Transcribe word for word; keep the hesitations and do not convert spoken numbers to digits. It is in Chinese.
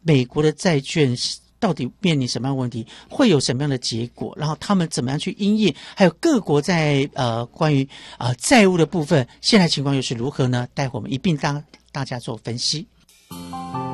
美国的债券到底面临什么样的问题，会有什么样的结果，然后他们怎么样去因应，还有各国在呃关于呃债务的部分，现在情况又是如何呢？待会我们一并当大家做分析。